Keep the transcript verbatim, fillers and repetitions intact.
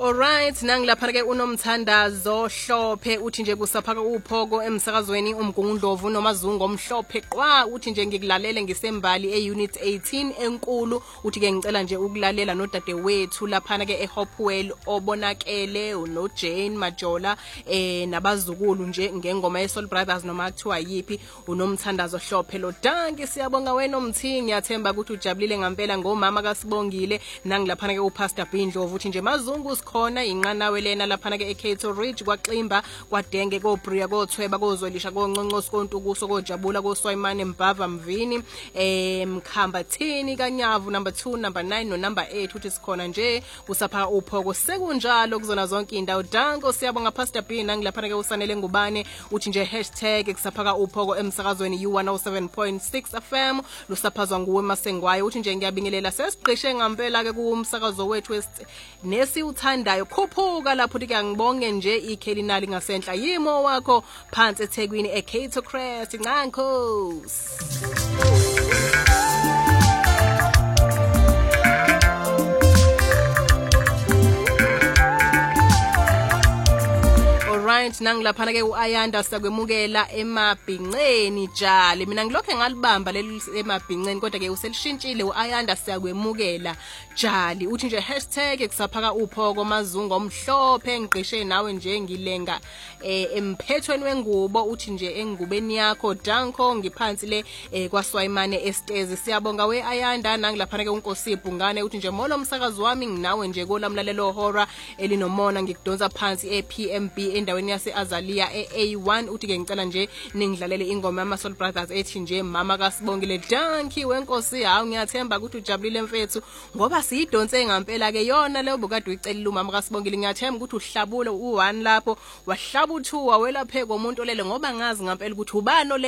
Alright, nangilapha ke unomthandazo Hlophe uthi nje kusaphaka uphoko emsakazweni umgungundlovu nomazungu omhlophe qwa uthi nje ngikulalele ngisembali eunit eighteen enkulu uthi ke ngicela nje ukulalela nodade wethu laphana ke eHopewell obonakele no Jane Majola eh nabazukulu nje ngengoma yeSoul Brothers noma kuthiwa yipi unomthandazo Hlophe lo danki siyabonga wena umthi ngiyathemba ukuthi ujabulile ngempela ngomama kaSibongile nangilaphana ke uPastor Bindlovu uthi nje mazungu khona inqanawe lena laphana ke eCato Ridge kwaXimba kwaDenge koBria koThweba kozwelisha konconcosi kontukuso kojabula koSwayimane Mbava Mvini eh Mkhambathini kaNyavu number two number nine no number eight uthi sikhona nje kusapha uphoko sekunjalo kuzona zonke indawo danko siyabonga Pastor B nangilaphana ke usanele ngubane uthi nje hashtag kusaphaka uphoko emsakazweni U one oh seven point six F M lusaphazwa nguwe Masengwayo uthi nje ngiyabingelela sesiqishe ngempela ke kumsakazo wethu nesi uthandayo khuphuka lapho uthi ngibonge nje ikhelinali ngasenhla yimo wakho phansi eThekwini eCato Crest nqankhosi. Right nangilaphana ke uAyanda sakwemukela emabhinqeni jali mina ngilokho ngalibamba leli emabhinqeni kodwa ke uselishintshile uAyanda siyakwemukela jali uthi nje hashtag kusaphaka uphoko mazungu omhlophe ngiqishe nawe nje ngilenga eh emphethweni wengubo uthi nje engubeni yakho danko ngiphansi le eh, kwaSwayimane Estezi siyabonga weAyanda nangilaphana ke uNkosipho ngane uthi nje molo umsakazi wami nginawe nje kolamlalelo hora elinomona ngikudonsa phansi eP M B endaweni yase Azalia eA one uthi ke ngicela nje ningidlalele ingoma yama Soul Brothers ethi nje mama kaSibongile danki wenkosi hawu ngiyathemba ukuthi ujabulile mfethu ngoba siyidonse ngempela ke yona leyo bukade uyicelela umama kaSibongile ngiyathemba ukuthi uhlabule u one lapho wahlaba u two wawela pheko umuntu olele ngoba ngazi ngempela ukuthi ubani